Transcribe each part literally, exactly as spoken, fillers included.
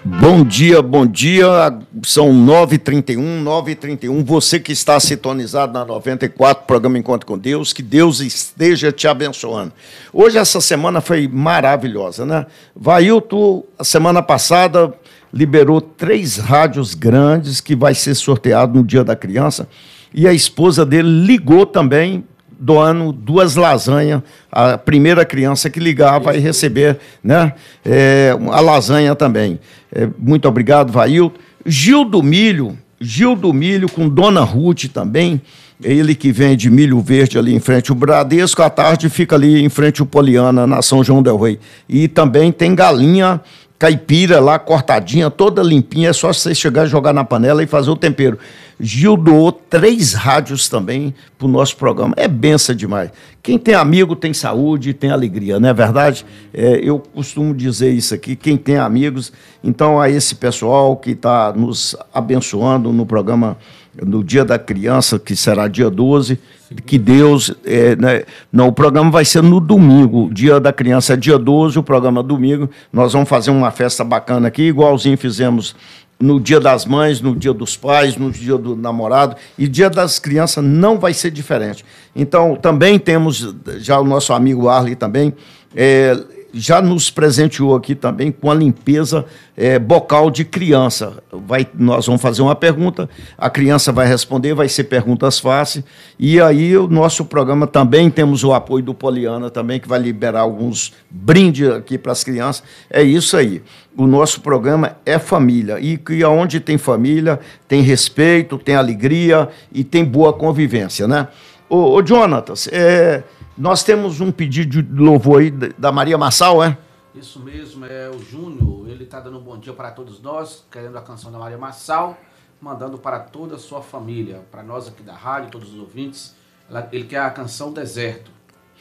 Bom dia, bom dia, são nove e trinta e um, nove e trinta e um, você que está sintonizado na noventa e quatro, programa Encontro com Deus, que Deus esteja te abençoando. Hoje, essa semana foi maravilhosa, né? Vailton, a semana passada, liberou três rádios grandes que vai ser sorteado no Dia da Criança, e a esposa dele ligou também, doando duas lasanhas. A primeira criança que ligar vai receber, né, é, a lasanha também. É, muito obrigado, Vailton. Gil do Milho, Gil do Milho com Dona Ruth também, ele que vende milho verde ali em frente ao Bradesco, à tarde fica ali em frente ao Poliana, na São João del Rei. E também tem galinha caipira lá, cortadinha, toda limpinha, é só você chegar, jogar na panela e fazer o tempero. Gil doou três rádios também para o nosso programa. É benção demais. Quem tem amigo tem saúde, tem alegria, não é verdade? É, eu costumo dizer isso aqui, quem tem amigos. Então, a esse pessoal que está nos abençoando no programa, no Dia da Criança, que será dia doze, que Deus... É, né, não, o programa vai ser no domingo, o Dia da Criança é dia doze, o programa é domingo. Nós vamos fazer uma festa bacana aqui, igualzinho fizemos no Dia das Mães, no Dia dos Pais, no Dia do Namorado, e Dia das Crianças não vai ser diferente. Então, também temos já o nosso amigo Arley também, é, já nos presenteou aqui também com a limpeza é, bocal de criança. Vai, nós vamos fazer uma pergunta, a criança vai responder, vai ser perguntas fáceis, e aí o nosso programa também temos o apoio do Poliana também, que vai liberar alguns brindes aqui para as crianças. É isso aí. O nosso programa é família, e que onde tem família, tem respeito, tem alegria e tem boa convivência, né? Ô, ô Jonatas, é, nós temos um pedido de louvor aí da Maria Massal, é? Isso mesmo, é o Júnior, ele está dando um bom dia para todos nós, querendo a canção da Maria Massal, mandando para toda a sua família, para nós aqui da rádio, todos os ouvintes. Ele quer a canção Deserto.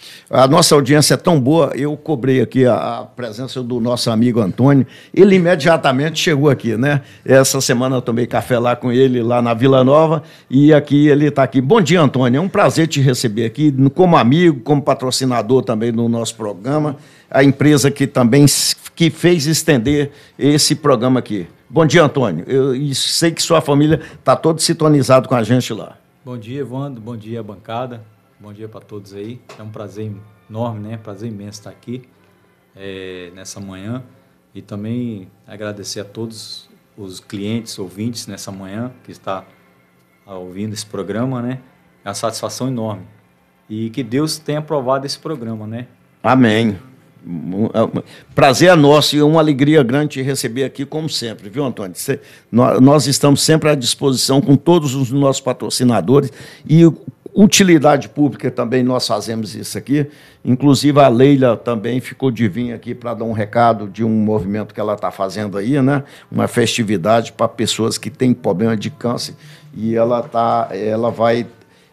A nossa audiência é tão boa, eu cobrei aqui a, a presença do nosso amigo Antônio, ele imediatamente chegou aqui, né? Essa semana eu tomei café lá com ele, lá na Vila Nova, e aqui ele está aqui. Bom dia, Antônio, é um prazer te receber aqui, como amigo, como patrocinador também do nosso programa, a empresa que também que fez estender esse programa aqui. Bom dia, Antônio, eu sei que sua família está toda sintonizada com a gente lá. Bom dia, Evandro, bom dia, bancada. Bom dia para todos aí, é um prazer enorme, né? Prazer imenso estar aqui é, nessa manhã e também agradecer a todos os clientes, ouvintes nessa manhã que está ouvindo esse programa, né? É uma satisfação enorme e que Deus tenha aprovado esse programa, né? Amém. Prazer é nosso e uma alegria grande te receber aqui, como sempre, viu, Antônio? Cê, nós, nós estamos sempre à disposição com todos os nossos patrocinadores e utilidade pública também nós fazemos isso aqui. Inclusive a Leila também ficou de vir aqui para dar um recado de um movimento que ela está fazendo aí, né? Uma festividade para pessoas que têm problema de câncer. E ela, tá, ela vai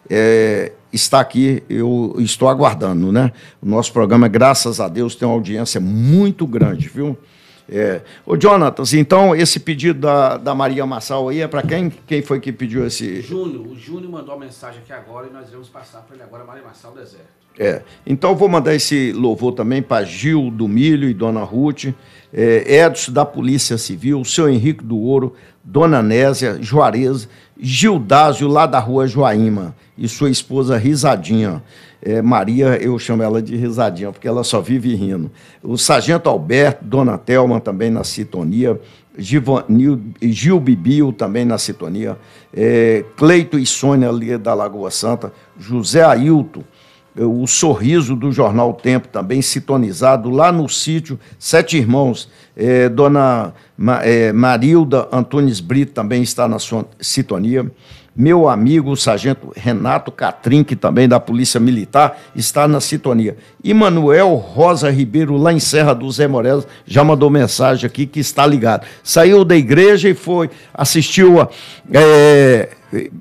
é, estar aqui, eu estou aguardando, né? O nosso programa, graças a Deus, tem uma audiência muito grande, viu? É. Ô, Jonatas, então esse pedido da, da Maria Massal aí é para quem? Quem foi que pediu esse... Júnior, o Júnior mandou uma mensagem aqui agora e nós vamos passar para ele agora, Maria Massal Deserto. É, então eu vou mandar esse louvor também para Gil do Milho e Dona Ruth, é, Edson da Polícia Civil, o seu Henrique do Ouro, Dona Nésia, Juarez, Gildásio lá da rua Joaíma e sua esposa Risadinha. É, Maria, eu chamo ela de Risadinha, porque ela só vive rindo. O Sargento Alberto, Dona Thelma também na sintonia, Givanil, Gil Bibio também na sintonia, é, Cleito e Sônia ali da Lagoa Santa, José Ailton, o Sorriso do Jornal Tempo também sintonizado lá no sítio Sete Irmãos, é, Dona é, Marilda Antunes Brito também está na sua sintonia. Meu amigo, o sargento Renato Catrim, que também da Polícia Militar, está na sintonia. E Manuel Rosa Ribeiro, lá em Serra do Zé Morelos, já mandou mensagem aqui que está ligado. Saiu da igreja e foi, assistiu a, é,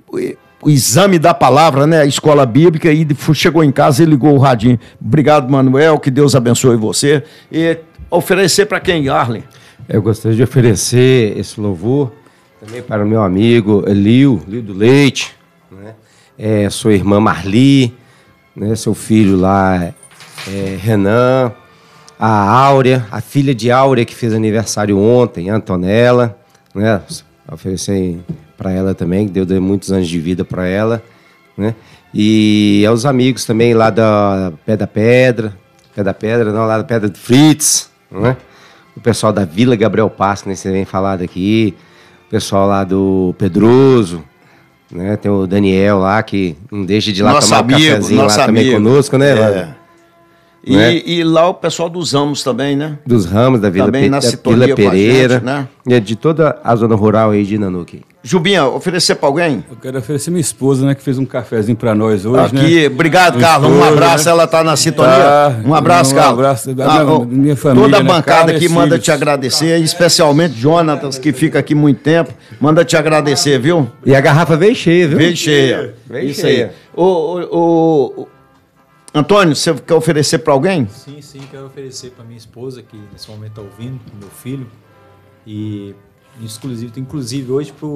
o exame da palavra, né, a escola bíblica, e chegou em casa e ligou o radinho. Obrigado, Manuel, que Deus abençoe você. E oferecer para quem, Arlen? Eu gostaria de oferecer esse louvor também para o meu amigo Lio, Lio do Leite, né? É, sua irmã Marli, né? Seu filho lá, é, Renan, a Áurea, a filha de Áurea, que fez aniversário ontem, a Antonella, né? Oferecer para ela também, que Deus deu muitos anos de vida para ela, né? E aos amigos também lá da Pé da Pedra, Pé da Pedra, não, lá da Pedra do Fritz, né? O pessoal da Vila Gabriel Passo, né? Você vem falado aqui, o pessoal lá do Pedroso, né? Tem o Daniel lá, que não deixa de ir lá nosso tomar amigo, um cafezinho lá também amigo. conosco, né? É. E, né? e lá o pessoal dos Ramos também, né? Dos Ramos, da Vila, Também Pe na da sintonia Vila com a Pereira, gente, né? E de toda a zona rural aí de Nanuque. Jubinha, oferecer para alguém? Eu quero oferecer minha esposa, né, que fez um cafezinho para nós hoje, Aqui, né? obrigado, Minha Carlos. Um esposa, abraço, né? ela está na sintonia. Tá. Um abraço, Um Carlos. abraço da Ah, minha- oh, minha família, toda a né? bancada Carlos, aqui manda filhos. te agradecer, especialmente Jonatas, que fica aqui muito tempo. Manda te agradecer, viu? E a garrafa veio cheia, viu? Veio cheia. Veio Isso cheia. aí. Ô, ô, ô, ô, Antônio, você quer oferecer para alguém? Sim, sim, quero oferecer para minha esposa, que nesse momento está ouvindo, pro meu filho. E exclusivo, inclusive hoje para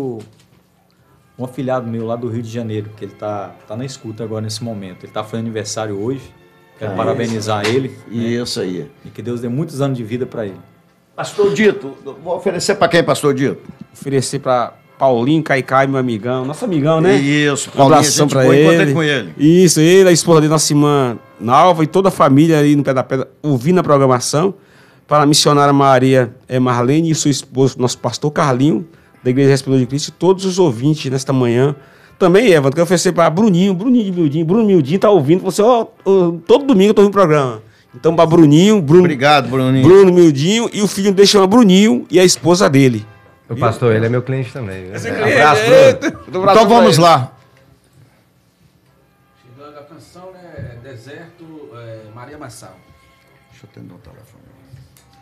um afilhado meu lá do Rio de Janeiro, que ele está tá na escuta agora nesse momento. Ele está fazendo aniversário hoje. Quero Ah, parabenizar ele. né? Isso aí. E que Deus dê muitos anos de vida para ele. Pastor Dito, vou oferecer para quem, Pastor Dito? Oferecer para Paulinho Caicai, meu amigão, nosso amigão, né? Isso, Um Paulinho, abração gente pra boa, encontrei ele. com ele. Isso, ele, a esposa dele, nossa irmã Nalva e toda a família ali no Pé da Pedra, ouvindo a programação. Para a missionária Maria é, Marlene e sua esposa, nosso pastor Carlinho, da Igreja Resplandor de Cristo, e todos os ouvintes nesta manhã. Também, Evandro, quero oferecer para Bruninho, Bruninho de Mildinho. Bruno Mildinho tá ouvindo, você, ó, ó, todo domingo eu tô ouvindo o programa. Então, para Bruninho, Bruno, Obrigado, Bruninho. Bruno Mildinho e o filho dele chama Bruninho e a esposa dele. O pastor, ele é meu cliente também. Viu? Abraço, Bruno. Então vamos lá. Chegando a canção, né? Deserto, é, Maria Massal. Deixa eu atender o telefone.